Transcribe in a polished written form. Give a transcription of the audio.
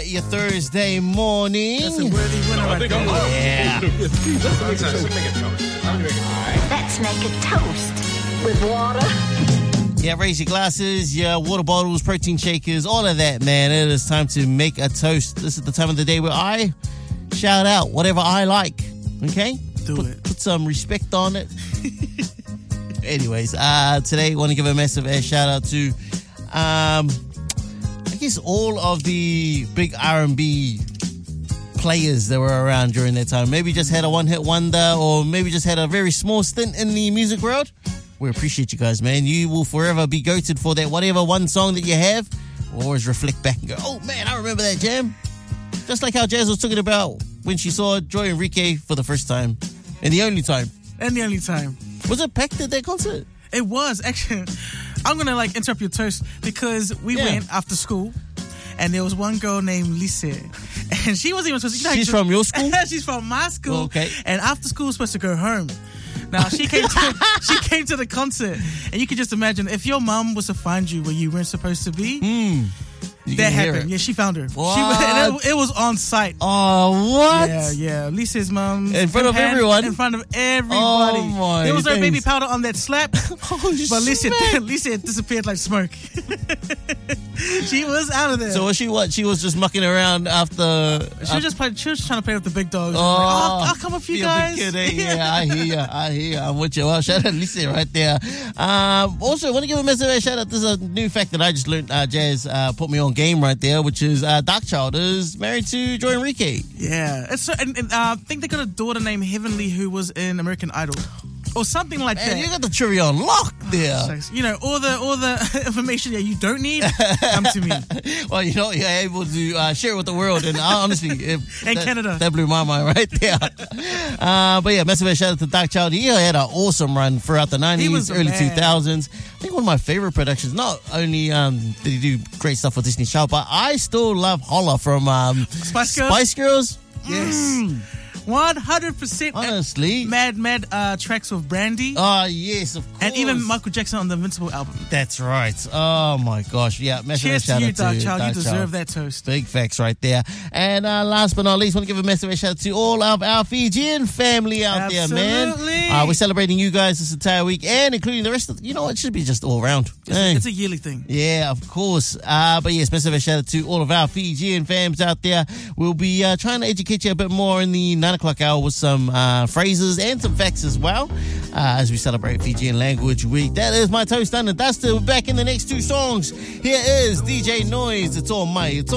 your Thursday morning. That's a worthy winner right there. Yeah. Let's make a toast with water. Yeah, raise your glasses, your water bottles, protein shakers, all of that, man. It is time to make a toast. This is the time of the day where I shout out whatever I like. Okay? Put some respect on it. Anyways, today I want to give a massive shout out to, I guess, all of the big R&B players that were around during that time. Maybe just had a one-hit wonder, or maybe just had a very small stint in the music world. We appreciate you guys, man. You will forever be goated for that. Whatever one song that you have, always reflect back and go, oh man, I remember that jam. Just like how Jazz was talking about when she saw Joy Enrique for the first time. And the only time. Was it packed at that concert? It was. Actually, I'm going to interrupt your toast because we went after school and there was one girl named Lisa. And she wasn't even supposed to... She's from your school? She's from my school. Oh, okay. And after school, was supposed to go home. Now, she came to the concert. And you can just imagine, if your mum was to find you where you weren't supposed to be... That happened. Yeah, she found her. What? It was on site. Oh, what? Yeah. Lisa's mum. In front of everyone? In front of everybody. Oh, my. There was no baby powder on that slap. Oh, but Lisa disappeared like smoke. She was out of there. So was she what? She was just mucking around after... She was just trying to play with the big dogs. Oh, I'll come with you guys. Big kid, eh? Yeah, I hear you. I'm with you. Well, shout out Lisa right there. Also, I want to give a massive shout out. This is a new fact that I just learned. Jazz put me on game right there, which is Darkchild is married to Joy Enrique. Yeah. I think they got a daughter named Heavenly who was in American Idol. Or something like that. You got the trivia on lock there. You know, all the information that you don't need, come to me. Well, you know, you're able to share it with the world. And honestly, Canada. That blew my mind right there. But yeah, massive shout out to Darkchild. He had an awesome run throughout the 90s, early 2000s. I think one of my favorite productions. Not only did he do great stuff for Disney Child, but I still love Holla from Spice Girls. Yes. 100%. Honestly. Mad tracks with Brandy. Oh, yes, of course. And even Michael Jackson on the Invincible album. That's right. Oh, my gosh. Yeah, cheers to you, Darkchild. You deserve that toast. Big facts right there. And last but not least, I want to give a massive shout out to all of our Fijian family out there, man. We're celebrating you guys this entire week, and including the rest of, it should be just all around. It's a yearly thing. Yeah, of course. But yes, massive shout out to all of our Fijian fams out there. We'll be trying to educate you a bit more in the 9 o'clock hour with some phrases and some facts as well as we celebrate Fijian Language Week. That is my toast done and dusted. We're back in the next two songs. Here is DJ Noise. It's all my.